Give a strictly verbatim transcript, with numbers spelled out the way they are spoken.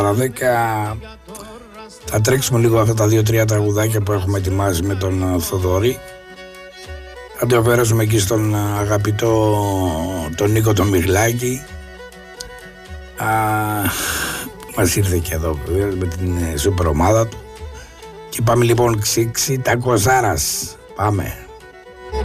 δέκα θα τρέξουμε λίγο αυτά τα δύο τρία τραγουδάκια που έχουμε ετοιμάσει με τον Θοδωρή. Θα το αφαιρέσουμε εκεί στον αγαπητό τον Νίκο τον Μιχλάκη. Α, μας ήρθε και εδώ με την σούπερ ομάδα του. Και πάμε λοιπόν ξύξη τα κοζάρας. Πάμε.